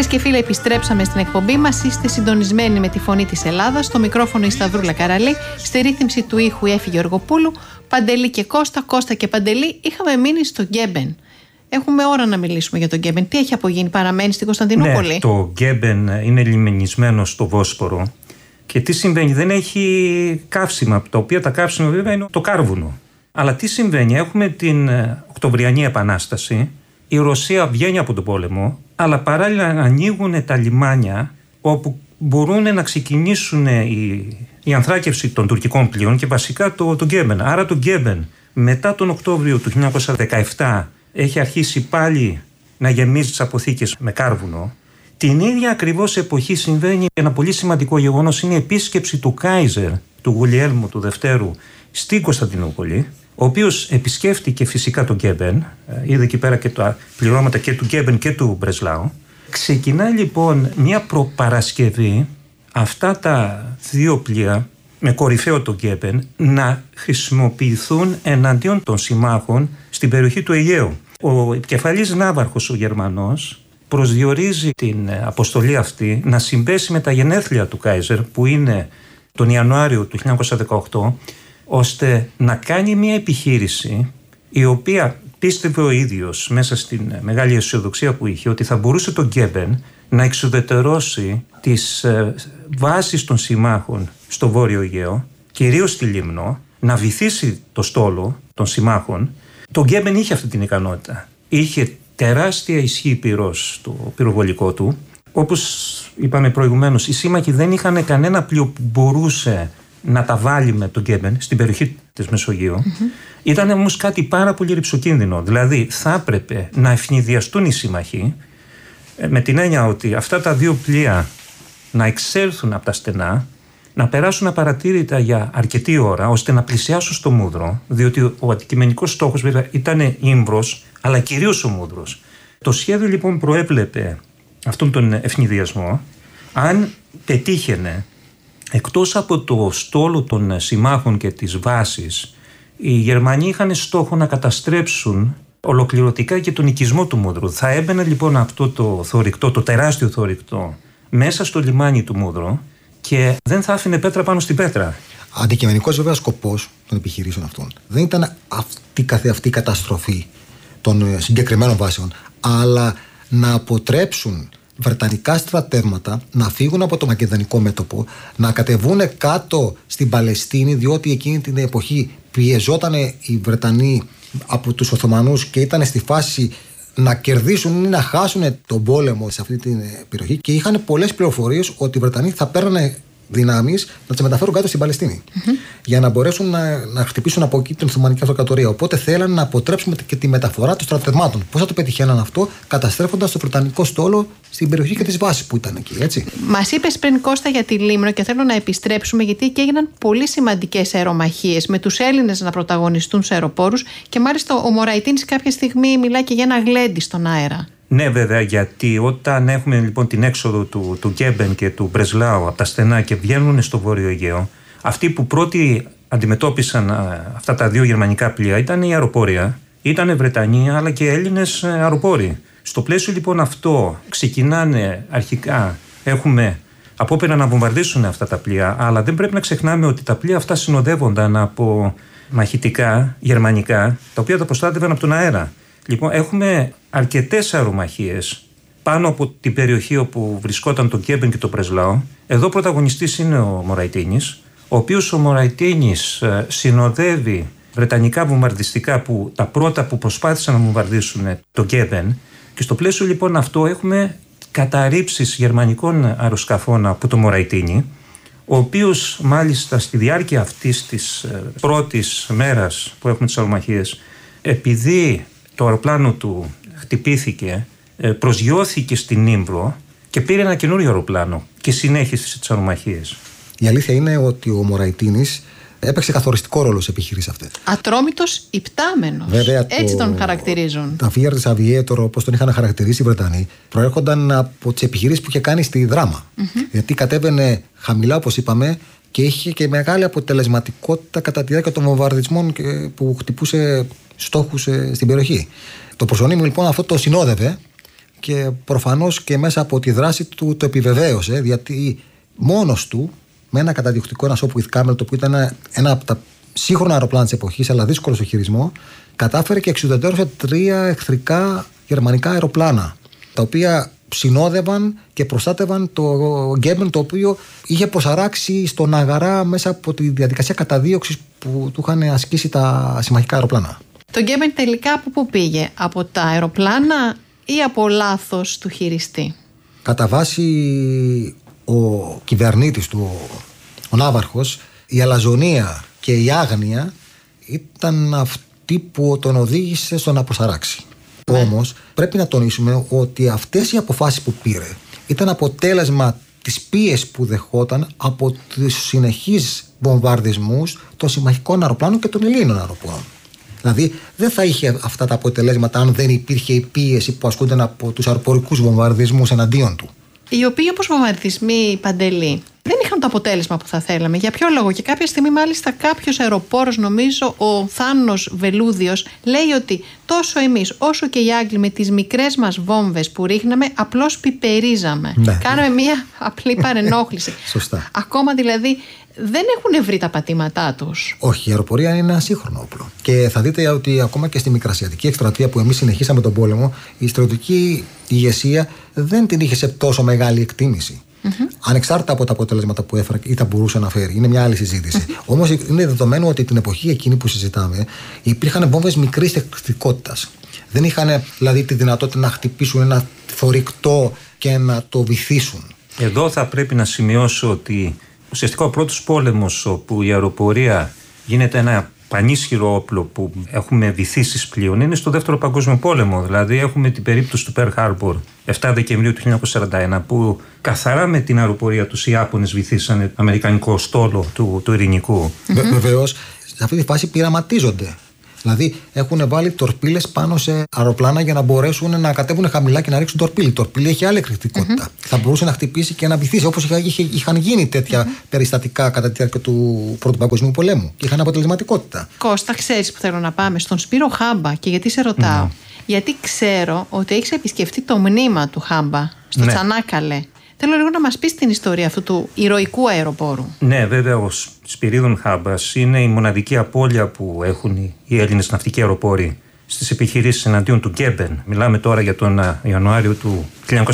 Φίλες και φίλοι, επιστρέψαμε στην εκπομπή μας. Είστε συντονισμένοι με τη Φωνή της Ελλάδας. Στο μικρόφωνο η Σταυρούλα Καραλή. Στη ρύθμιση του ήχου η Έφη Γεωργοπούλου. Παντελή και Κώστα και Παντελή. Είχαμε μείνει στο Γκέμπεν. Έχουμε ώρα να μιλήσουμε για τον Γκέμπεν. Τι έχει απογίνει, παραμένει στην Κωνσταντινούπολη? Ναι, το Γκέμπεν είναι λιμενισμένο στο Βόσπορο. Και τι συμβαίνει, δεν έχει καύσιμα, τα οποία τα καύσιμα βέβαια είναι το κάρβουνο. Αλλά τι συμβαίνει, έχουμε την Οκτωβριανή Επανάσταση, η Ρωσία βγαίνει από τον πόλεμο, αλλά παράλληλα ανοίγουν τα λιμάνια όπου μπορούν να ξεκινήσουν η ανθράκευση των τουρκικών πλοίων και βασικά το Γκέμπεν. Άρα το Γκέμπεν μετά τον Οκτώβριο του 1917 έχει αρχίσει πάλι να γεμίζει τις αποθήκες με κάρβουνο. Την ίδια ακριβώς εποχή συμβαίνει ένα πολύ σημαντικό γεγονός, είναι η επίσκεψη του Κάιζερ, του Γουλιέλμου του Δευτέρου, στην Κωνσταντινούπολη, ο οποίος επισκέφτηκε φυσικά το Γκέμπεν, είδε εκεί πέρα και τα πληρώματα και του Γκέμπεν και του Μπρεσλάου. Ξεκινάει λοιπόν μια προπαρασκευή αυτά τα δύο πλοία με κορυφαίο το Γκέμπεν να χρησιμοποιηθούν εναντίον των συμμάχων στην περιοχή του Αιγαίου. Ο επικεφαλής ναύαρχος ο Γερμανός προσδιορίζει την αποστολή αυτή να συμπέσει με τα γενέθλια του Κάιζερ, που είναι τον Ιανουάριο του 1918, ώστε να κάνει μια επιχείρηση η οποία πίστευε ο ίδιος μέσα στην μεγάλη αισιοδοξία που είχε ότι θα μπορούσε το Γκέμπεν να εξουδετερώσει τις βάσεις των συμμάχων στο Βόρειο Αιγαίο, κυρίως στη Λίμνο, να βυθίσει το στόλο των συμμάχων. Το Γκέμπεν είχε αυτή την ικανότητα. Είχε τεράστια ισχύ πυρός στο πυροβολικό του. Όπως είπαμε προηγουμένως, οι σύμμαχοι δεν είχαν κανένα πλοίο που μπορούσε να τα βάλει με τον Γκέμπεν στην περιοχή της Μεσογείου. Ήταν όμως κάτι πάρα πολύ ρυψοκίνδυνο. Δηλαδή θα έπρεπε να ευνηδιαστούν οι σύμμαχοι με την έννοια ότι αυτά τα δύο πλοία να εξέλθουν από τα στενά, να περάσουν απαρατήρητα για αρκετή ώρα, ώστε να πλησιάσουν στο Μούδρο, διότι ο αντικειμενικός στόχος βέβαια ήταν Ήμβρος, αλλά κυρίως ο Μούδρος. Το σχέδιο λοιπόν προέβλεπε αυτόν τον ευνηδιασμό. Αν πετύχαινε, εκτός από το στόλο των συμμάχων και τις βάσεις, οι Γερμανοί είχαν στόχο να καταστρέψουν ολοκληρωτικά και τον οικισμό του Μούδρου. Θα έμπαινε λοιπόν αυτό το θωρηκτό, το τεράστιο θωρηκτό, μέσα στο λιμάνι του Μούδρο και δεν θα άφηνε πέτρα πάνω στην πέτρα. Αντικειμενικός βέβαια σκοπός των επιχειρήσεων αυτών δεν ήταν αυτή καθεαυτή καταστροφή των συγκεκριμένων βάσεων, αλλά να αποτρέψουν βρετανικά στρατεύματα να φύγουν από το μακεδονικό μέτωπο, να κατεβούν κάτω στην Παλαιστίνη, διότι εκείνη την εποχή πιεζόταν οι Βρετανοί από τους Οθωμανούς και ήταν στη φάση να κερδίσουν ή να χάσουν τον πόλεμο σε αυτή την περιοχή, και είχαν πολλές πληροφορίες ότι οι Βρετανοί θα παίρνανε δυνάμεις να τις μεταφέρουν κάτω στην Παλαιστίνη για να μπορέσουν να χτυπήσουν από εκεί την Οθωμανική Αυτοκρατορία. Οπότε θέλανε να αποτρέψουμε και τη μεταφορά των στρατευμάτων. Πώς θα το πετυχαίναν αυτό? Καταστρέφοντας το βρετανικό στόλο στην περιοχή και τις βάσεις που ήταν εκεί, έτσι. Μας είπες πριν, Κώστα, για τη Λίμνο και θέλω να επιστρέψουμε, γιατί εκεί έγιναν πολύ σημαντικές αερομαχίες με τους Έλληνες να πρωταγωνιστούν σε αεροπόρους και μάλιστα ο Μωραϊτίνης κάποια στιγμή μιλάει και για ένα γλέντι στον αέρα. Ναι, βέβαια, γιατί όταν έχουμε λοιπόν την έξοδο του Γκέμπεν και του Μπρεσλάου από τα στενά και βγαίνουν στο Βόρειο Αιγαίο, αυτοί που πρώτοι αντιμετώπισαν αυτά τα δύο γερμανικά πλοία ήταν η αεροπορία, ήταν Βρετανοί αλλά και Έλληνες αεροπόροι. Στο πλαίσιο λοιπόν αυτό ξεκινάνε αρχικά, έχουμε απόπειρα να βομβαρδίσουν αυτά τα πλοία, αλλά δεν πρέπει να ξεχνάμε ότι τα πλοία αυτά συνοδεύονταν από μαχητικά γερμανικά, τα οποία τα προστάτευαν από τον αέρα. Λοιπόν, έχουμε αρκετές αερομαχίες πάνω από την περιοχή όπου βρισκόταν το Γκέμπεν και το Μπρεσλάου. Εδώ πρωταγωνιστής είναι ο Μωραϊτίνης, ο οποίος ο Μωραϊτίνης συνοδεύει βρετανικά βομβαρδιστικά που τα πρώτα που προσπάθησαν να βομβαρδίσουν το Γκέμπεν, και στο πλαίσιο λοιπόν αυτό έχουμε καταρρίψεις γερμανικών αεροσκαφών από το Μωραϊτίνη, ο οποίος μάλιστα στη διάρκεια αυτής της πρώτης μέρας που έχουμε τις αερομαχίες, επειδή το αεροπλάνο του χτυπήθηκε, προσγειώθηκε στην Ήμβρο και πήρε ένα καινούριο αεροπλάνο και συνέχισε τις αερομαχίες. Η αλήθεια είναι ότι ο Μωραϊτίνης έπαιξε καθοριστικό ρόλο σε επιχειρήσεις αυτές. Ατρόμητος υπτάμενος. Βέβαια, έτσι τον χαρακτηρίζουν. Τα Fiat της Aviator, όπως τον είχαν χαρακτηρίσει οι Βρετανοί, προέρχονταν από τις επιχειρήσεις που είχε κάνει στη Δράμα. Γιατί κατέβαινε χαμηλά, όπως είπαμε, και είχε και μεγάλη αποτελεσματικότητα κατά τη διάρκεια των βομβαρδισμών που χτυπούσε στόχους στην περιοχή. Το Προσωνύμιο λοιπόν αυτό το συνόδευε και προφανώς και μέσα από τη δράση του το επιβεβαίωσε, γιατί μόνος του με ένα καταδιοκτικό, ένα Sopwith Camel, το οποίο ήταν ένα από τα σύγχρονα αεροπλάνα της εποχής, αλλά δύσκολο στο χειρισμό, κατάφερε και εξουδετερώσε 3 εχθρικά γερμανικά αεροπλάνα, τα οποία συνόδευαν και προστάτευαν το Γκέμπεν, το οποίο είχε προσαράξει στον αγαρά μέσα από τη διαδικασία καταδίωξης που του είχαν ασκήσει τα συμμαχικά αεροπλάνα. Το Γκέμπεν τελικά από πού πήγε? Από τα αεροπλάνα ή από λάθος του χειριστή? Κατά βάση ο κυβερνήτης του, ο ναύαρχος, η αλαζονία και η άγνοια ήταν αυτή που τον οδήγησε στο να προσαράξει. Όμως πρέπει να τονίσουμε ότι αυτές οι αποφάσεις που πήρε ήταν αποτέλεσμα της πίεσης που δεχόταν από τους συνεχείς βομβαρδισμούς των συμμαχικών αεροπλάνων και των Ελλήνων αεροπλάνων. Δηλαδή δεν θα είχε αυτά τα αποτελέσματα αν δεν υπήρχε η πίεση που ασκούνταν από τους αεροπορικούς βομβαρδισμούς εναντίον του. Οι οποίοι, όπως βομβαρδισμοί, Παντελή, δεν είχαν το αποτέλεσμα που θα θέλαμε. Για ποιο λόγο? Και κάποια στιγμή, μάλιστα, κάποιος αεροπόρος, νομίζω ο Θάνος Βελούδιος, λέει ότι τόσο εμείς όσο και οι Άγγλοι με τις μικρές μας βόμβες που ρίχναμε, απλώς πιπερίζαμε. Ναι. Κάναμε μια απλή παρενόχληση. Σωστά. Ακόμα δηλαδή δεν έχουν βρει τα πατήματά τους. Όχι, η αεροπορία είναι ένα σύγχρονο όπλο. Και θα δείτε ότι ακόμα και στη Μικρασιατική εκστρατεία που εμείς συνεχίσαμε τον πόλεμο, η στρατιωτική ηγεσία δεν την είχε σε τόσο μεγάλη εκτίμηση. Ανεξάρτητα από τα αποτελέσματα που έφερε ή θα μπορούσε να φέρει. Είναι μια άλλη συζήτηση. Όμως είναι δεδομένο ότι την εποχή εκείνη που συζητάμε υπήρχαν βόμβες μικρής τεχνικότητας. Δεν είχαν δηλαδή τη δυνατότητα να χτυπήσουν ένα θωρηκτό και να το βυθίσουν. Εδώ θα πρέπει να σημειώσω ότι ουσιαστικά ο πρώτος πόλεμος όπου η αεροπορία γίνεται ένα πανίσχυρο όπλο που έχουμε βυθίσεις πλοίων είναι στο Δεύτερο Παγκόσμιο Πόλεμο. Δηλαδή έχουμε την περίπτωση του Pearl Harbor 7 Δεκεμβρίου του 1941 που καθαρά με την αεροπορία τους οι Ιάπωνες βυθίσανε αμερικανικό στόλο του Ειρηνικού. Βεβαίως, σε αυτή τη φάση πειραματίζονται. Δηλαδή έχουν βάλει τορπίλες πάνω σε αεροπλάνα για να μπορέσουν να κατέβουν χαμηλά και να ρίξουν τορπίλη. Η τορπίλη έχει άλλη εκρηκτικότητα. Θα μπορούσε να χτυπήσει και να βυθίσει, όπως είχαν γίνει τέτοια περιστατικά κατά τη διάρκεια του Πρώτου Παγκοσμίου Πολέμου. Και είχαν αποτελεσματικότητα. Κώστα, ξέρεις που θέλω να πάμε? Στον Σπύρο Χάμπα. Και γιατί σε ρωτάω? Γιατί ξέρω ότι έχεις επισκεφτεί το μνήμα του Χάμπα στο Τσανάκαλε. Θέλω λίγο να μας πεις την ιστορία αυτού του ηρωικού αεροπόρου. Ναι, βέβαια, ο Σπυρίδων Χάμπας είναι η μοναδική απώλεια που έχουν οι Έλληνες ναυτικοί αεροπόροι στις επιχειρήσεις εναντίον του Γκέμπεν. Μιλάμε τώρα για τον Ιανουάριο του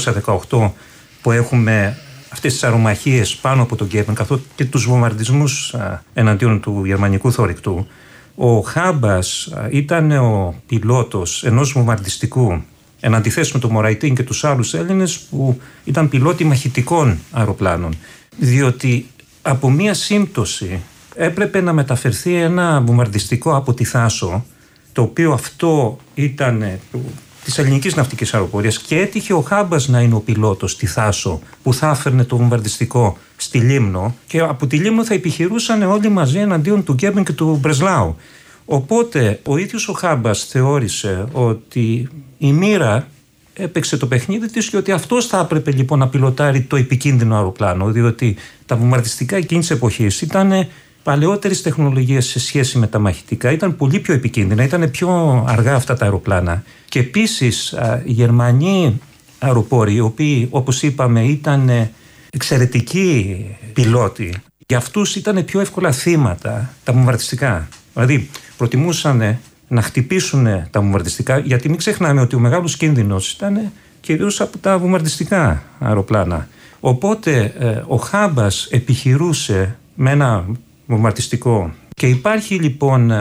1918 που έχουμε αυτές τις αερομαχίες πάνω από τον Γκέμπεν καθώς και τους βομβαρδισμούς εναντίον του γερμανικού θωρηκτού. Ο Χάμπας ήταν ο πιλότος ενός βομβαρδιστικού, εν αντιθέσει με τον Μωραϊτίν και τους άλλους Έλληνες που ήταν πιλότοι μαχητικών αεροπλάνων. Διότι από μία σύμπτωση έπρεπε να μεταφερθεί ένα βομβαρδιστικό από τη Θάσο, το οποίο αυτό ήταν της ελληνικής ναυτικής αεροπορίας, και έτυχε ο Χάμπας να είναι ο πιλότος στη Θάσο που θα έφερνε το βομβαρδιστικό στη Λίμνο και από τη Λίμνο θα επιχειρούσαν όλοι μαζί εναντίον του Γκέμπεν και του Μπρεσλάου. Οπότε ο ίδιος ο Χάμπας θεώρησε ότι η μοίρα έπαιξε το παιχνίδι της και ότι αυτός θα έπρεπε λοιπόν να πιλοτάρει το επικίνδυνο αεροπλάνο, διότι τα βομβαρδιστικά εκείνης της εποχής ήταν παλαιότερης τεχνολογίας σε σχέση με τα μαχητικά, ήταν πολύ πιο επικίνδυνα, ήταν πιο αργά αυτά τα αεροπλάνα. Και επίσης οι Γερμανοί αεροπόροι, οι οποίοι όπως είπαμε ήταν εξαιρετικοί πιλότοι, για αυτούς ήταν πιο εύκολα θύματα τα βομβαρδιστικά. Δηλαδή προτιμούσαν να χτυπήσουν τα βομβαρδιστικά, γιατί μην ξεχνάμε ότι ο μεγάλος κίνδυνος ήταν κυρίως από τα βομβαρδιστικά αεροπλάνα. Οπότε ο Χάμπας επιχειρούσε με ένα βομβαρδιστικό και υπάρχει λοιπόν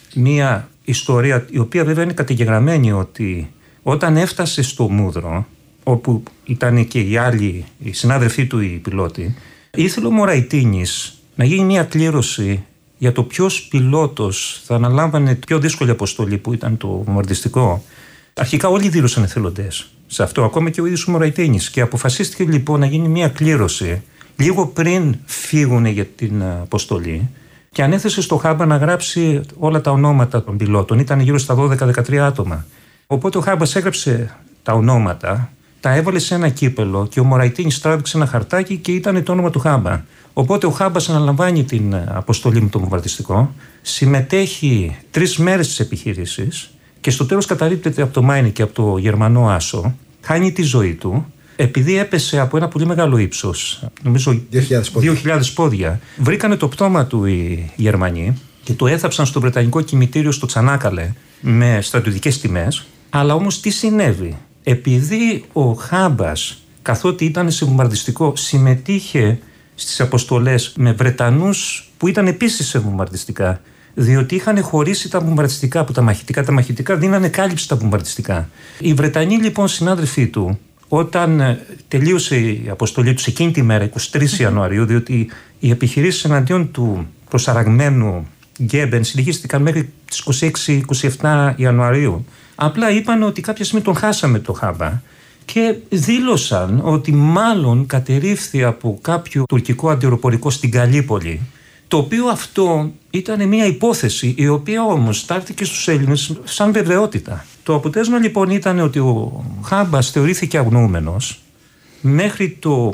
μία ιστορία η οποία βέβαια είναι καταγεγραμμένη, ότι όταν έφτασε στο Μούδρο, όπου ήταν και οι άλλοι, οι συνάδελφοί του οι πιλότοι, ήθελε ο Μωραϊτίνης να γίνει μία κλήρωση για το ποιος πιλότος θα αναλάμβανε την πιο δύσκολη αποστολή που ήταν το βομβαρδιστικό. Αρχικά όλοι δήλωσαν εθελοντές σε αυτό, ακόμα και ο ίδιος ο Μωραϊτίνης, και αποφασίστηκε λοιπόν να γίνει μια κλήρωση λίγο πριν φύγουν για την αποστολή και ανέθεσε στο Χάμπα να γράψει όλα τα ονόματα των πιλότων. Ήταν γύρω στα 12-13 άτομα. Οπότε ο Χάμπας έγραψε τα ονόματα, τα έβαλε σε ένα κύπελο και ο Μωραϊτίνης τράβηξε ένα χαρτάκι και ήταν το όνομα του Χάμπα. Οπότε ο Χάμπας αναλαμβάνει την αποστολή με το βομβαρδιστικό, συμμετέχει 3 μέρες στις επιχειρήσεις και στο τέλος καταρρίπτεται από το Μάινι και από το Γερμανό Άσο χάνει τη ζωή του επειδή έπεσε από ένα πολύ μεγάλο ύψος, νομίζω 2.000 πόδια. Βρήκανε το πτώμα του οι Γερμανοί και το έθαψαν στο Βρετανικό κημητήριο στο Τσανάκαλε με στρατιωτικές τιμές. Αλλά όμως τι συνέβη? Επειδή ο Χάμπας, καθότι ήταν σε βομβαρδιστικό, συμμετείχε στις αποστολές με Βρετανούς που ήταν επίσης σε βομβαρδιστικά, διότι είχαν χωρίσει τα βομβαρδιστικά από τα μαχητικά δίνανε κάλυψη τα βομβαρδιστικά. Οι Βρετανοί λοιπόν συνάδελφοί του, όταν τελείωσε η αποστολή τους εκείνη τη μέρα, 23 Ιανουαρίου, διότι οι επιχειρήσεις εναντίον του προσαραγμένου Γκέμπεν συνεχίστηκαν μέχρι τις 26-27 Ιανουαρίου, απλά είπαν ότι κάποια στιγμή τον χάσαμε το Χάμπα και δήλωσαν ότι μάλλον κατερρίφθη από κάποιο τουρκικό αντιεροπορικό στην Καλύπολη, το οποίο αυτό ήταν μια υπόθεση η οποία όμως στάθηκε στους Έλληνες σαν βεβαιότητα. Το αποτέλεσμα λοιπόν ήταν ότι ο Χάμπας θεωρήθηκε αγνοούμενος μέχρι το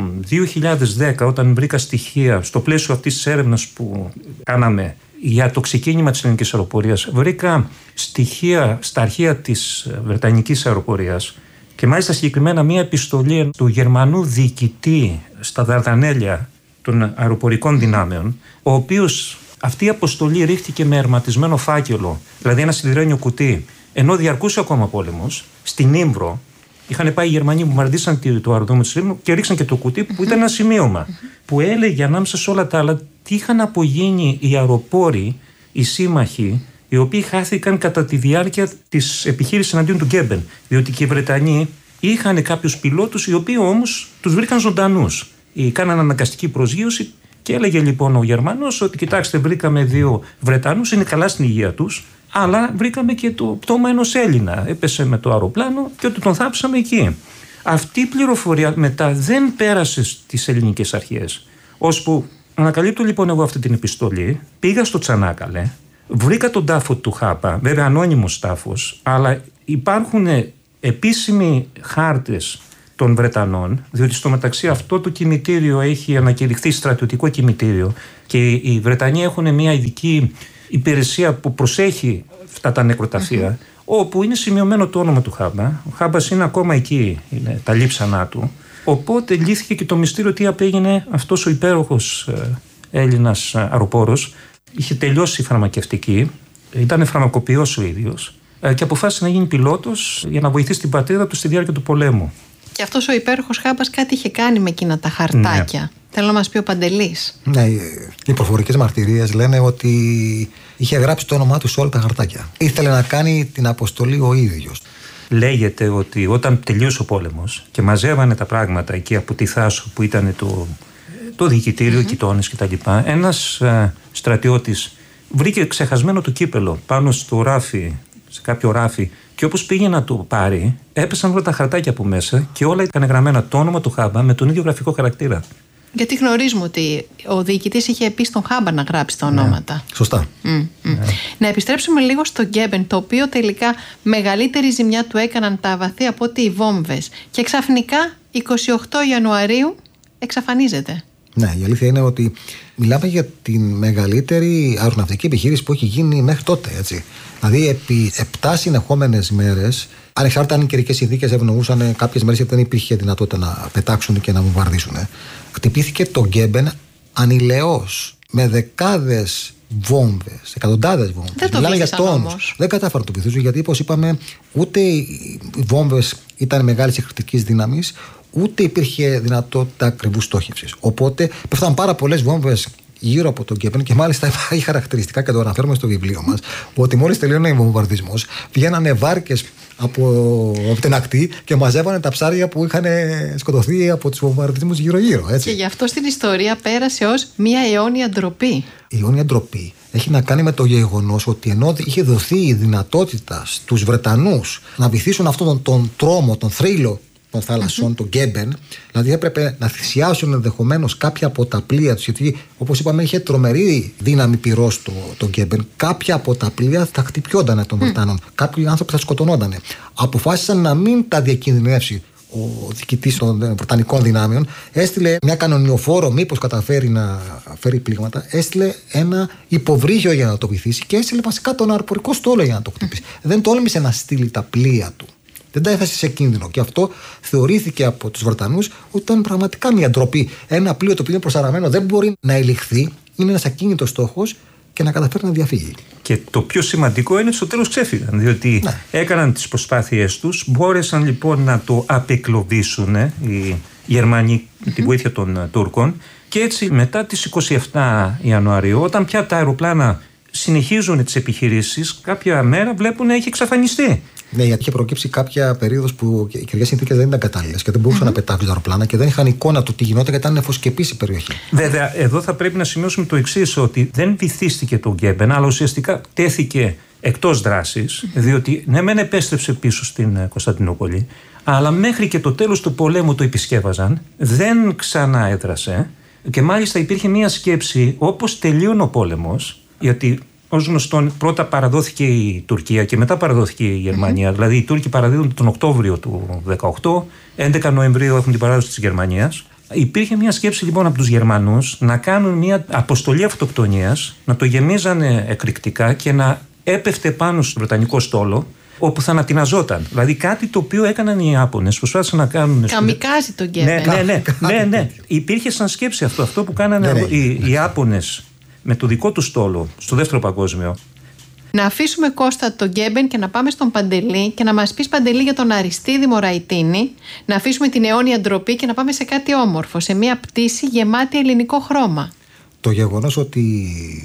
2010, όταν βρήκα στοιχεία στο πλαίσιο αυτής της έρευνας που κάναμε για το ξεκίνημα της ελληνικής αεροπορίας. Βρήκα στοιχεία στα αρχεία της Βρετανικής αεροπορίας και μάλιστα συγκεκριμένα μία επιστολή του Γερμανού διοικητή στα Δαρδανέλια των αεροπορικών δυνάμεων, ο οποίος αυτή η αποστολή ρίχτηκε με ερματισμένο φάκελο, δηλαδή ένα σιδηρένιο κουτί, ενώ διαρκούσε ακόμα πόλεμος, στην Ήμβρο. Είχαν πάει οι Γερμανοί που βομβαρδίσαν το αεροδρόμιο της Ήμβρου και ρίξαν και το κουτί που ήταν ένα σημείωμα που έλεγε ανάμεσα σε όλα τα άλλα τι είχαν απογίνει οι αεροπόροι, οι σύμμαχοι, οι οποίοι χάθηκαν κατά τη διάρκεια της επιχείρησης εναντίον του Γκέμπεν. Διότι και οι Βρετανοί είχαν κάποιους πιλότους οι οποίοι όμως τους βρήκαν ζωντανούς. Κάναν αναγκαστική προσγείωση και έλεγε λοιπόν ο Γερμανός ότι κοιτάξτε, βρήκαμε 2 Βρετανούς, είναι καλά στην υγεία τους, αλλά βρήκαμε και το πτώμα ενός Έλληνα. Έπεσε με το αεροπλάνο και ότι τον θάψαμε εκεί. Αυτή η πληροφορία μετά δεν πέρασε στις ελληνικές αρχές. Ώσπου ανακαλύπτω λοιπόν εγώ αυτή την επιστολή, πήγα στο Τσανάκαλε, βρήκα τον τάφο του Χάπα, βέβαια ανώνυμος τάφος, αλλά υπάρχουν επίσημοι χάρτες των Βρετανών, διότι στο μεταξύ αυτό το κημητήριο έχει ανακηρυχθεί στρατιωτικό κημητήριο και οι Βρετανοί έχουν μια ειδική υπηρεσία που προσέχει αυτά τα νεκροταφεία, όπου είναι σημειωμένο το όνομα του Χάμπα. Ο Χάμπας είναι ακόμα εκεί, είναι τα λείψανά του. Οπότε λύθηκε και το μυστήριο τι απέγινε αυτός ο υπέροχος Έλληνας αεροπόρος. Είχε τελειώσει η φαρμακευτική, ήταν φαρμακοποιός ο ίδιος και αποφάσισε να γίνει πιλότος για να βοηθήσει την πατρίδα του στη διάρκεια του πολέμου. Και αυτός ο υπέροχος Χάμπας κάτι είχε κάνει με εκείνα τα χαρτάκια. Ναι. Θέλω να μας πει ο Παντελής. Ναι, οι προφορικές μαρτυρίες λένε ότι είχε γράψει το όνομά του σε όλα τα χαρτάκια. Ήθελε να κάνει την αποστολή ο ίδιος. Λέγεται ότι όταν τελείωσε ο πόλεμος και μαζεύανε τα πράγματα εκεί από τη Θάσο που ήταν το διοικητήριο, κοιτώνες κτλ., ένας στρατιώτης βρήκε ξεχασμένο το κύπελο πάνω στο ράφι, σε κάποιο ράφι, και όπως πήγε να το πάρει, έπεσαν όλα τα χαρτάκια από μέσα και όλα ήταν γραμμένα το όνομα του Χάμπα με τον ίδιο γραφικό χαρακτήρα. Γιατί γνωρίζουμε ότι ο διοικητής είχε πει στον Χάμπα να γράψει τα ονόματα. Ναι. Σωστά. Να επιστρέψουμε λίγο στο Γκέμπεν, το οποίο τελικά μεγαλύτερη ζημιά του έκαναν τα αβαθή από ότι οι βόμβες. Και ξαφνικά 28 Ιανουαρίου εξαφανίζεται. Ναι, η αλήθεια είναι ότι μιλάμε για την μεγαλύτερη αεροναυτική επιχείρηση που έχει γίνει μέχρι τότε. Έτσι. Δηλαδή, επί 7 συνεχόμενες μέρες, ανεξάρτητα αν οι καιρικές συνθήκες ευνοούσαν, κάποιες μέρες γιατί δεν υπήρχε δυνατότητα να πετάξουν και να βομβαρδίσουν, χτυπήθηκε το Γκέμπεν ανηλαιώς με δεκάδες βόμβες, εκατοντάδες βόμβες. Δεν το βήθησαν όμως. Δεν κατάφεραν να το βυθίσουν γιατί, όπως είπαμε, ούτε οι βόμβες ήταν μεγάλης εκρηκτικής δύναμης, ούτε υπήρχε δυνατότητα ακριβούς στόχευσης. Οπότε πέφταν πάρα πολλές βόμβες γύρω από τον Γκέμπεν και μάλιστα υπάρχει χαρακτηριστικά και το αναφέρουμε στο βιβλίο μας ότι μόλις τελείωνε ο βομβαρδισμός βγαίνανε βάρκες από την ακτή και μαζεύανε τα ψάρια που είχαν σκοτωθεί από τους βομβαρδισμούς γύρω-γύρω. Έτσι. Και γι' αυτό στην ιστορία πέρασε ως μια αιώνια ντροπή. Η αιώνια ντροπή έχει να κάνει με το γεγονός ότι ενώ είχε δοθεί η δυνατότητα στους Βρετανούς να βυθίσουν αυτόν τον τρόμο, τον θρύλο των θάλασσων, τον Γκέμπεν, δηλαδή έπρεπε να θυσιάσουν ενδεχομένως κάποια από τα πλοία τους, γιατί όπως είπαμε είχε τρομερή δύναμη πυρός το Γκέμπεν. Κάποια από τα πλοία θα χτυπιόντανε των Βρετανών, κάποιοι άνθρωποι θα σκοτωνόντανε. Αποφάσισαν να μην τα διακινδυνεύσει ο διοικητής των Βρετανικών δυνάμεων, έστειλε μια κανονιοφόρο, μήπως καταφέρει να φέρει πλήγματα, έστειλε ένα υποβρύχιο για να το βυθίσει και έστειλε βασικά τον αεροπορικό στόλο για να το χτυπήσει. Δεν τόλμησε να στείλει τα πλοία του. Δεν τα έθεσε σε κίνδυνο. Και αυτό θεωρήθηκε από τους Βρετανούς ότι ήταν πραγματικά μια ντροπή. Ένα πλοίο το οποίο είναι προσαρραμένο δεν μπορεί να ελιχθεί, είναι ένας ακίνητος στόχος και να καταφέρει να διαφύγει. Και το πιο σημαντικό είναι ότι στο τέλος ξέφυγαν, διότι έκαναν τις προσπάθειές τους, μπόρεσαν λοιπόν να το απεκλωβίσουν οι Γερμανοί με τη βοήθεια των Τούρκων, και έτσι μετά τις 27 Ιανουαρίου, όταν πια τα αεροπλάνα συνεχίζουν τις επιχειρήσεις, κάποια μέρα βλέπουν να έχει εξαφανιστεί. Ναι, γιατί είχε προκύψει κάποια περίοδος που οι καιρικές συνθήκες δεν ήταν κατάλληλες και δεν μπορούσαν να πετάξουν τα αεροπλάνα και δεν είχαν εικόνα του τι γινόταν, γιατί ήταν νεφοσκεπής η περιοχή. Βέβαια, εδώ θα πρέπει να σημειώσουμε το εξής, ότι δεν βυθίστηκε το Γκέμπεν, αλλά ουσιαστικά τέθηκε εκτός δράσης, διότι ναι, μεν επέστρεψε πίσω στην Κωνσταντινούπολη, αλλά μέχρι και το τέλος του πολέμου το επισκέβαζαν, δεν ξανά έδρασε, και μάλιστα υπήρχε μια σκέψη, όπως τελείωνε ο πόλεμος, γιατί ως γνωστόν πρώτα παραδόθηκε η Τουρκία και μετά παραδόθηκε η Γερμανία. Δηλαδή οι Τούρκοι παραδίδονται τον Οκτώβριο του 18, 11 Νοεμβρίου έχουν την παράδοση της Γερμανίας. Υπήρχε μια σκέψη λοιπόν από τους Γερμανούς να κάνουν μια αποστολή αυτοκτονίας, να το γεμίζανε εκρηκτικά και να έπεφτε πάνω στο Βρετανικό στόλο, όπου θα ανατιναζόταν. Δηλαδή κάτι το οποίο έκαναν οι Ιάπωνες. Προσπάθησαν να κάνουν. Καμικάζι τον Γκέμπεν. Ναι. Υπήρχε σαν σκέψη αυτό. Αυτό που κάνανε οι Ιάπωνες με το δικό του στόλο στο Δεύτερο Παγκόσμιο. Να αφήσουμε, Κώστα, τον Γκέμπεν και να πάμε στον Παντελή και να μας πεις, Παντελή, για τον Αριστίδη Μωραϊτίνη. Να αφήσουμε την αιώνια ντροπή και να πάμε σε κάτι όμορφο, σε μια πτήση γεμάτη ελληνικό χρώμα. Το γεγονός ότι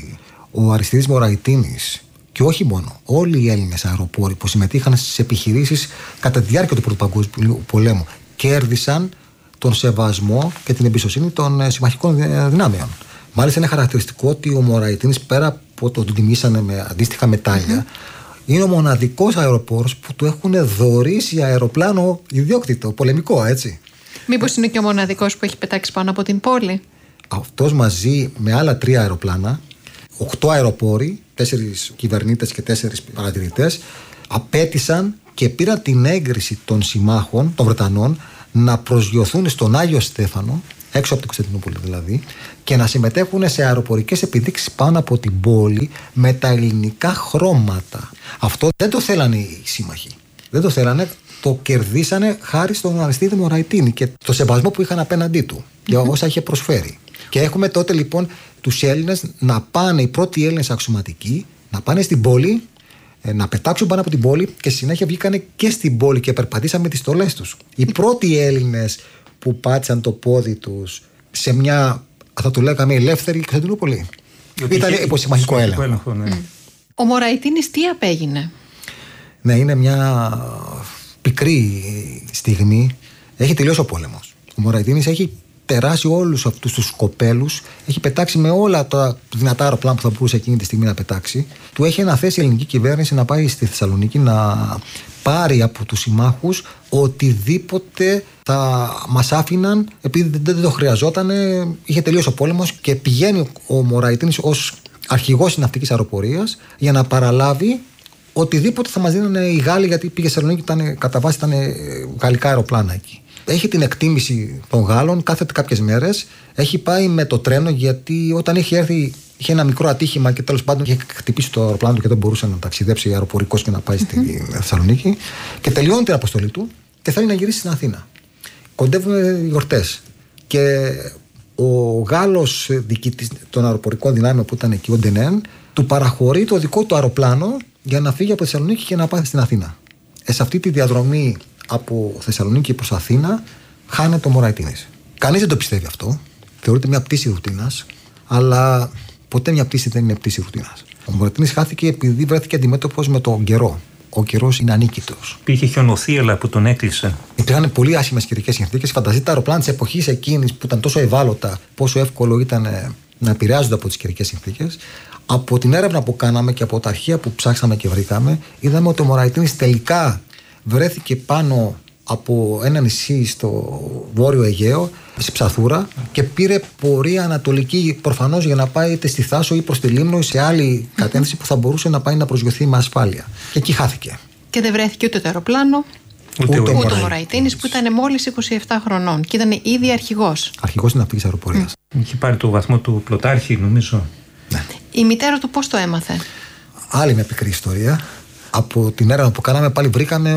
ο Αριστίδης Μωραϊτίνης, και όχι μόνο, όλοι οι Έλληνες αεροπόροι που συμμετείχαν στις επιχειρήσεις κατά τη διάρκεια του Πρώτου Παγκόσμιου Πολέμου, κέρδισαν τον σεβασμό και την εμπιστοσύνη των συμμαχικών δυνάμεων. Μάλιστα είναι χαρακτηριστικό ότι ο Μωραϊτίνης, πέρα από το ότι τον τιμήσανε με αντίστοιχα μετάλλια, είναι ο μοναδικός αεροπόρος που του έχουν δωρήσει αεροπλάνο ιδιόκτητο, πολεμικό, έτσι. Μήπως είναι και ο μοναδικός που έχει πετάξει πάνω από την πόλη? Αυτός μαζί με άλλα 3 αεροπλάνα, 8 αεροπόροι, 4 κυβερνήτες και 4 παρατηρητές, απέτησαν και πήραν την έγκριση των συμμάχων, των Βρετανών, να προσγειωθούν στον Άγιο Στέφανο, έξω από την Κωνσταντινούπολη δηλαδή, και να συμμετέχουν σε αεροπορικές επιδείξεις πάνω από την πόλη με τα ελληνικά χρώματα. Αυτό δεν το θέλανε οι σύμμαχοι. Δεν το θέλανε, το κερδίσανε χάρη στον Αριστίδη Μωραϊτίνη και το σεβασμό που είχαν απέναντί του για όσα είχε προσφέρει. Και έχουμε τότε λοιπόν τους Έλληνες να πάνε, οι πρώτοι Έλληνες αξιωματικοί, να πάνε στην πόλη, να πετάξουν πάνω από την πόλη, και στη συνέχεια βγήκανε και στην πόλη και περπατήσαν με τις στολές τους. Οι πρώτοι Έλληνες που πάτησαν το πόδι τους σε μια, θα το λέγαμε, ελεύθερη Κωνσταντινούπολη. Ήταν υπό συμμαχικό έλεγχο. Ναι. Ο Μωραϊτίνης τι απέγινε? Ναι, είναι μια πικρή στιγμή. Έχει τελειώσει ο πόλεμος. Ο Μωραϊτίνης έχει περάσει όλους αυτούς τους σκοπέλους, έχει πετάξει με όλα τα δυνατά αεροπλάνα που θα μπορούσε εκείνη τη στιγμή να πετάξει. Του έχει αναθέσει η ελληνική κυβέρνηση να πάει στη Θεσσαλονίκη να πάρει από τους συμμάχους οτιδήποτε θα μας άφηναν, επειδή δεν το χρειαζόταν. Είχε τελειώσει ο πόλεμος και πηγαίνει ο Μωραϊτίνης ως αρχηγός της ναυτικής αεροπορίας για να παραλάβει οτιδήποτε θα μας δίνανε οι Γάλλοι, γιατί πήγε στη Θεσσαλονίκη, κατά βάση ήταν γαλλικά αεροπλάνα εκεί. Έχει την εκτίμηση των Γάλλων, κάθεται κάποιες μέρες. Έχει πάει με το τρένο, γιατί όταν είχε έρθει είχε ένα μικρό ατύχημα και τέλος πάντων είχε χτυπήσει το αεροπλάνο του και δεν μπορούσε να ταξιδέψει αεροπορικός και να πάει στη Θεσσαλονίκη. Και τελειώνει την αποστολή του και θέλει να γυρίσει στην Αθήνα. Κοντεύουν οι γιορτές. Και ο Γάλλος διοικητής των αεροπορικών δυνάμεων που ήταν εκεί, ο Ντενέν, του παραχωρεί το δικό του αεροπλάνο για να φύγει από τη Θεσσαλονίκη και να πάει στην Αθήνα. Σε αυτή τη διαδρομή από Θεσσαλονίκη προς Αθήνα χάνεται ο Μωραϊτίνης. Κανείς δεν το πιστεύει αυτό. Θεωρείται μια πτήση ρουτίνας, αλλά ποτέ μια πτήση δεν είναι πτήση ρουτίνας. Ο Μωραϊτίνης χάθηκε επειδή βρέθηκε αντιμέτωπος με τον καιρό. Ο καιρός είναι ανίκητος. Είχε χιονοθύελα που τον έκλεισε. Υπήρχαν πολύ άσχημες καιρικές συνθήκες. Φανταστείτε τα αεροπλάνα της εποχής εκείνης που ήταν τόσο ευάλωτα, πόσο εύκολο ήταν να επηρεάζονται από τις καιρικές συνθήκες. Από την έρευνα που κάναμε και από τα αρχεία που ψάξαμε και βρήκαμε, είδαμε ότι ο Μωραϊτίνης τελικά βρέθηκε πάνω από ένα νησί στο Βόρειο Αιγαίο, στη Ψαθούρα, και πήρε πορεία ανατολική, προφανώς για να πάει είτε στη Θάσο ή προς τη Λίμνο ή σε άλλη κατεύθυνση που θα μπορούσε να πάει να προσγειωθεί με ασφάλεια. Και εκεί χάθηκε. Και δεν βρέθηκε ούτε το αεροπλάνο, ούτε ο Μωραϊτίνης, που ήταν μόλις 27 χρονών και ήταν ήδη αρχηγός. Αρχηγός της ναυτικής αεροπορίας. Είχε πάρει το βαθμό του πλωτάρχη, νομίζω. Ναι. Η μητέρα του πώς το έμαθε? Άλλη μια πικρή ιστορία. από την έρευνα που κάναμε πάλι βρήκαμε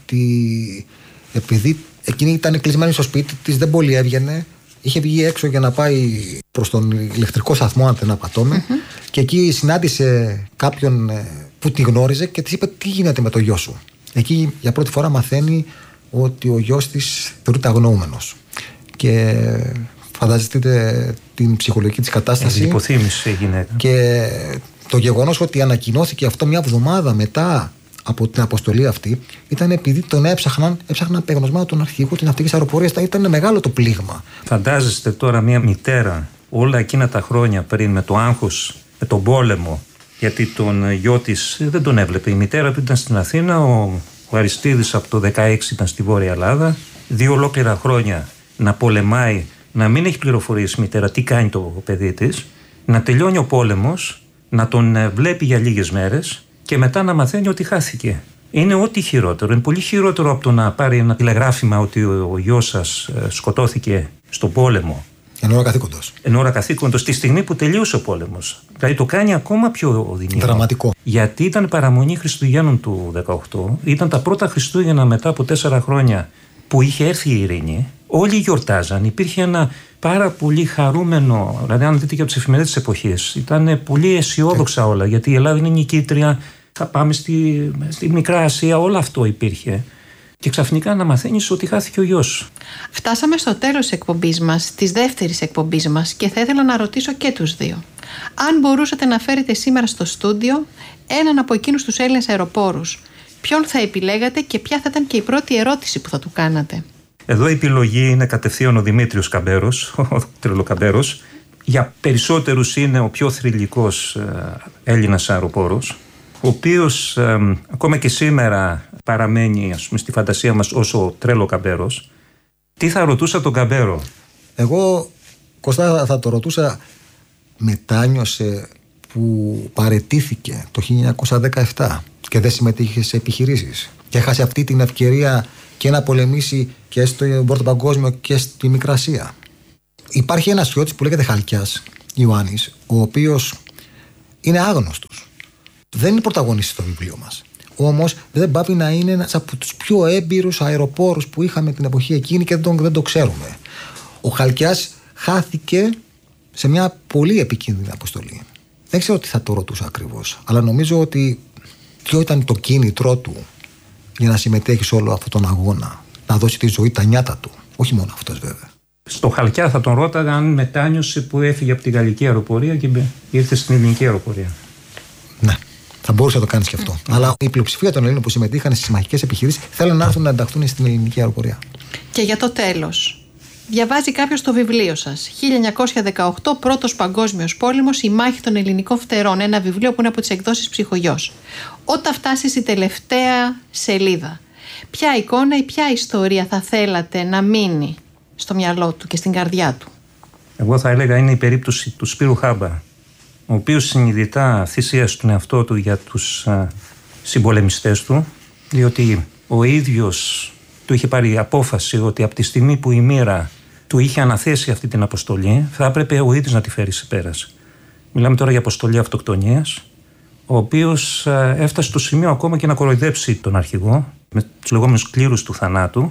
ότι επειδή εκείνη ήταν κλεισμένη στο σπίτι της, δεν πολύ έβγαινε, είχε βγει έξω για να πάει προς τον ηλεκτρικό σταθμό, αν δεν απατώμε, και εκεί συνάντησε κάποιον που τη γνώριζε και της είπε: τι γίνεται με το γιο σου? Εκεί για πρώτη φορά μαθαίνει ότι ο γιος της θεωρείται αγνοούμενος. Και φανταστείτε την ψυχολογική της κατάσταση. Υποθύμησε η γυναίκα. Και το γεγονός ότι ανακοινώθηκε αυτό μια εβδομάδα μετά από την αποστολή αυτή ήταν επειδή τον έψαχναν απεγνωσμένο τον αρχηγό της ναυτικής αεροπορίας. Ήταν μεγάλο το πλήγμα. Φαντάζεστε τώρα μια μητέρα όλα εκείνα τα χρόνια πριν, με το άγχος, με τον πόλεμο, γιατί τον γιο της δεν τον έβλεπε. Η μητέρα του ήταν στην Αθήνα, ο Αριστίδης από το 16 ήταν στη Βόρεια Ελλάδα, 2 ολόκληρα χρόνια να πολεμάει, να μην έχει πληροφορίες η μητέρα τι κάνει το παιδί της, να τελειώνει ο πόλεμος, να τον βλέπει για λίγες μέρες και μετά να μαθαίνει ότι χάθηκε. Είναι ό,τι χειρότερο. Είναι πολύ χειρότερο από το να πάρει ένα τηλεγράφημα ότι ο γιος σας σκοτώθηκε στον πόλεμο. Εν ώρα καθήκοντος, τη στιγμή που τελείωσε ο πόλεμος. Δηλαδή το κάνει ακόμα πιο οδυνηρό. Δραματικό. Γιατί ήταν παραμονή Χριστουγέννων του 18, ήταν τα πρώτα Χριστούγεννα μετά από 4 χρόνια που είχε έρθει η ειρήνη. Όλοι γιορτάζαν. Υπήρχε ένα πάρα πολύ χαρούμενο, δηλαδή αν δείτε και από τις εφημερίδες της εποχής, ήταν πολύ αισιόδοξα όλα, γιατί η Ελλάδα είναι νικήτρια, θα πάμε στη Μικρά Ασία, όλο αυτό υπήρχε. Και ξαφνικά να μαθαίνεις ότι χάθηκε ο γιος. Φτάσαμε στο τέλος της εκπομπής μας, της δεύτερης εκπομπής μας, και θα ήθελα να ρωτήσω και τους δύο. Αν μπορούσατε να φέρετε σήμερα στο στούντιο έναν από εκείνους τους Έλληνες αεροπόρους, ποιον θα επιλέγατε και ποια θα ήταν και η πρώτη ερώτηση που θα του κάνατε? Εδώ η επιλογή είναι κατευθείαν ο Δημήτριος Καμπέρος, ο τρελοκαμπέρος. Για περισσότερους είναι ο πιο θρυλικός Έλληνας αεροπόρος, ο οποίος ακόμα και σήμερα παραμένει, ας πούμε, στη φαντασία μας ως ο τρελοκαμπέρος. Τι θα ρωτούσα τον Καμπέρο? Εγώ, Κωστά, θα το ρωτούσα, μετάνιωσε που παραιτήθηκε το 1917 και δεν συμμετείχε σε επιχειρήσεις και έχασε αυτή την ευκαιρία και να πολεμήσει και στο Πρώτο Παγκόσμιο και στη Μικρά Ασία? Υπάρχει ένας φιώτης που λέγεται Χαλκιάς Ιωάννης, ο οποίος είναι άγνωστος. Δεν είναι πρωταγωνιστής στο βιβλίο μας. Όμως δεν πάβει να είναι ένας από τους πιο έμπειρους αεροπόρους που είχαμε την εποχή εκείνη και δεν το ξέρουμε. Ο Χαλκιάς χάθηκε σε μια πολύ επικίνδυνη αποστολή. Δεν ξέρω τι θα το ρωτούσα ακριβώς, αλλά νομίζω ότι ποιο ήταν το κίνητρό του για να συμμετέχει σε όλο αυτόν τον αγώνα, να δώσει τη ζωή, τα νιάτα του. Όχι μόνο αυτός βέβαια. Στο Χαλκιά θα τον ρώταγα αν μετάνιωσε που έφυγε από τη γαλλική αεροπορία και ήρθε στην ελληνική αεροπορία. Ναι, θα μπορούσε να το κάνει και αυτό. Αλλά η πλειοψηφία των Ελλήνων που συμμετείχαν στις μαχικές επιχειρήσεις θέλουν να έρθουν να ενταχθούν στην ελληνική αεροπορία. Και για το τέλος, διαβάζει κάποιος το βιβλίο σας, 1918, Πρώτος Παγκόσμιος Πόλεμος, η μάχη των ελληνικών φτερών. Ένα βιβλίο που είναι από τις εκδόσεις Ψυχογιός. Όταν φτάσει στη τελευταία σελίδα, ποια εικόνα ή ποια ιστορία θα θέλατε να μείνει στο μυαλό του και στην καρδιά του? Εγώ θα έλεγα είναι η περίπτωση του Σπύρου Χάμπα, ο οποίος συνειδητά θυσίασε τον εαυτό του για τους συμπολεμιστές του, διότι ο ίδιος του είχε πάρει απόφαση ότι από τη στιγμή που η μοίρα του είχε αναθέσει αυτή την αποστολή, θα έπρεπε ο ίδιος να τη φέρει σε πέρας. Μιλάμε τώρα για αποστολή αυτοκτονίας, ο οποίος έφτασε στο σημείο ακόμα και να κοροϊδέψει τον αρχηγό με τους λεγόμενους κλήρους του θανάτου,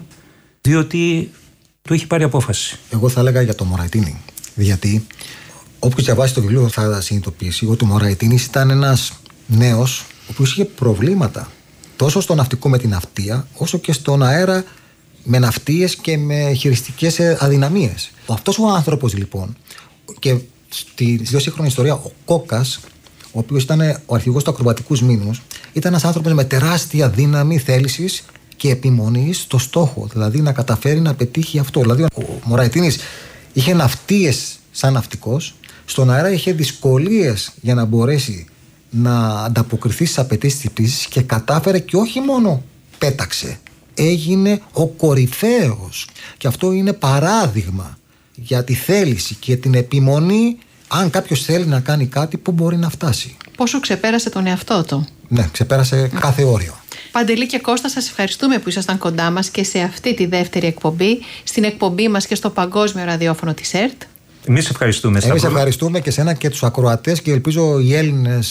διότι του είχε πάρει απόφαση. Εγώ θα έλεγα για το Μωραϊτίνη, γιατί όποιος διαβάσει το βιβλίο θα συνειδητοποιήσει ότι ο Μωραϊτίνης ήταν ένας νέος ο οποίος είχε προβλήματα τόσο στο ναυτικό με την ναυτία, όσο και στον αέρα με ναυτίες και με χειριστικές αδυναμίες. Αυτός ο άνθρωπος λοιπόν, και στη σύγχρονη ιστορία ο Κόκας, ο οποίος ήταν ο αρχηγός του ακροβατικούς μήνους, ήταν ένας άνθρωπος με τεράστια δύναμη θέλησης και επιμονής στο στόχο, δηλαδή να καταφέρει να πετύχει αυτό. Δηλαδή ο Μωραϊτίνης είχε ναυτίες σαν ναυτικός, στον αέρα είχε δυσκολίες για να μπορέσει να ανταποκριθεί στις απαιτήσεις της πτήσης και κατάφερε, και όχι μόνο πέταξε, έγινε ο κορυφαίος. Και αυτό είναι παράδειγμα για τη θέληση και την επιμονή. Αν κάποιος θέλει να κάνει κάτι, πού μπορεί να φτάσει. Πόσο ξεπέρασε τον εαυτό του. Ναι, ξεπέρασε κάθε όριο. Παντελή και Κώστα, σας ευχαριστούμε που ήσασταν κοντά μας και σε αυτή τη δεύτερη εκπομπή, στην εκπομπή μας και στο Παγκόσμιο Ραδιόφωνο της ΕΡΤ. Εμείς ευχαριστούμε. Εμείς ευχαριστούμε και σένα και τους ακροατές, και ελπίζω οι Έλληνες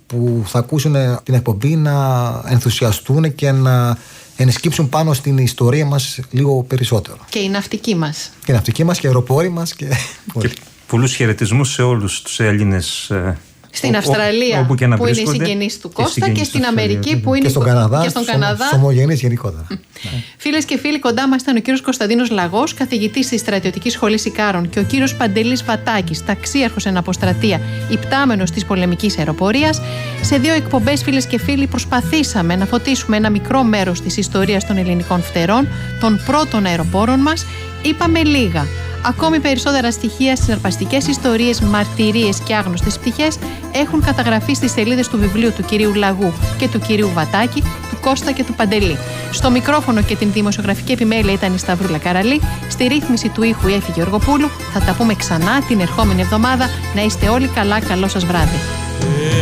που θα ακούσουν την εκπομπή να ενθουσιαστούν και να ενσκύψουν πάνω στην ιστορία μας λίγο περισσότερο. Και η ναυτική μας. Και η ναυτική μας και οι αεροπόροι μας. Και πολλούς χαιρετισμούς σε όλους τους Έλληνες. Στην Αυστραλία που είναι οι συγγενείς του Κώστα και στην Αμερική που είναι και στον Καναδά. Ομογενείς γενικότερα. Φίλες και φίλοι, κοντά μας ήταν ο κύριος Κωνσταντίνος Λαγός, καθηγητής της Στρατιωτικής Σχολής Ικάρων, και ο κύριος Παντελής Βατάκης, ταξίαρχος εν αποστρατεία, υπτάμενος της πολεμικής αεροπορίας. Σε 2 εκπομπές, φίλες και φίλοι, προσπαθήσαμε να φωτίσουμε ένα μικρό μέρος της ιστορίας των ελληνικών φτερών, των πρώτων αεροπόρων μας. Είπαμε λίγα. Ακόμη περισσότερα στοιχεία, συναρπαστικές ιστορίες, μαρτυρίες και άγνωστες πτυχές έχουν καταγραφεί στις σελίδες του βιβλίου του κυρίου Λαγού και του κυρίου Βατάκη, του Κώστα και του Παντελή. Στο μικρόφωνο και την δημοσιογραφική επιμέλεια ήταν η Σταυρούλα Καραλή. Στη ρύθμιση του ήχου η Έφη Γεωργοπούλου. Θα τα πούμε ξανά την ερχόμενη εβδομάδα. Να είστε όλοι καλά, καλό σας βράδυ.